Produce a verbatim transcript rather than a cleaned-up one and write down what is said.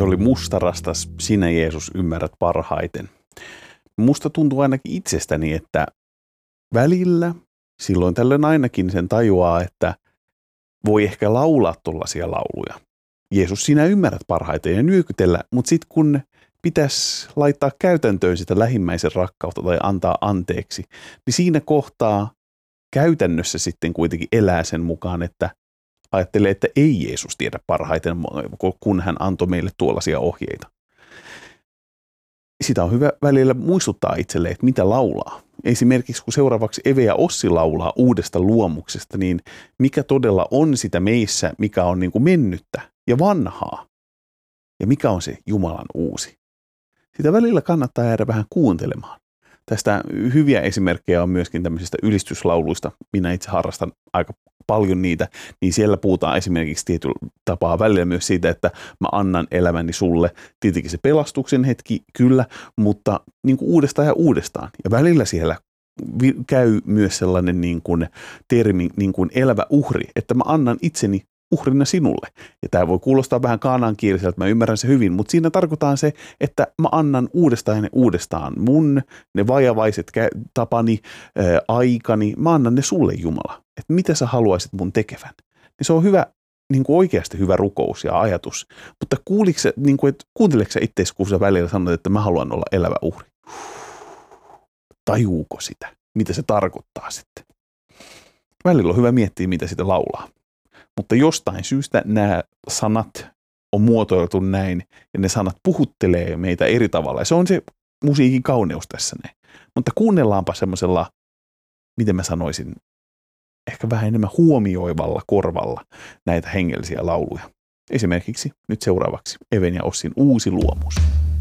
Se oli mustarastas, sinä Jeesus ymmärrät parhaiten. Musta tuntuu ainakin itsestäni, että välillä, silloin tällöin ainakin sen tajuaa, että voi ehkä laulaa tuollaisia lauluja. Jeesus, sinä ymmärrät parhaiten ja nyökytellä, mutta sitten kun pitäisi laittaa käytäntöön sitä lähimmäisen rakkautta tai antaa anteeksi, niin siinä kohtaa käytännössä sitten kuitenkin elää sen mukaan, että ajattelee, että ei Jeesus tiedä parhaiten, kun hän antoi meille tuollaisia ohjeita. Sitä on hyvä välillä muistuttaa itselleen, että mitä laulaa. Esimerkiksi kun seuraavaksi Eve ja Ossi laulaa uudesta luomuksesta, niin mikä todella on sitä meissä, mikä on niin kuin mennyttä ja vanhaa, ja mikä on se Jumalan uusi. Sitä välillä kannattaa jäädä vähän kuuntelemaan. Tästä hyviä esimerkkejä on myöskin tämmöisistä ylistyslauluista. Minä itse harrastan aika paljon niitä, niin siellä puhutaan esimerkiksi tietyllä tapaa välillä myös siitä, että mä annan elämäni sulle. Tietenkin se pelastuksen hetki, kyllä, mutta niin kuin uudestaan ja uudestaan. Ja välillä siellä käy myös sellainen niin kuin termi, niin kuin elävä uhri, että mä annan itseni uhrina sinulle. Ja tämä voi kuulostaa vähän kaanankieliseltä, mä ymmärrän se hyvin, mutta siinä tarkoitaan se, että mä annan uudestaan ja uudestaan mun, ne vajavaiset tapani, ää, aikani, mä annan ne sulle, Jumala. Että mitä sä haluaisit mun tekevän. Niin se on hyvä, niin kuin oikeasti hyvä rukous ja ajatus. Mutta kuuliko sä, niin kuin, että kuunteleeko sä itseäsi, kun sä välillä sanot, että mä haluan olla elävä uhri? Tajuuko sitä? Mitä se tarkoittaa sitten? Välillä on hyvä miettiä, mitä sitä laulaa. Mutta jostain syystä nämä sanat on muotoiltu näin, ja ne sanat puhuttelee meitä eri tavalla. Ja se on se musiikin kauneus tässä näin. Mutta kuunnellaanpa semmoisella, miten mä sanoisin, ehkä vähän enemmän huomioivalla korvalla näitä hengellisiä lauluja. Esimerkiksi nyt seuraavaksi Even ja Ossin uusi luomus.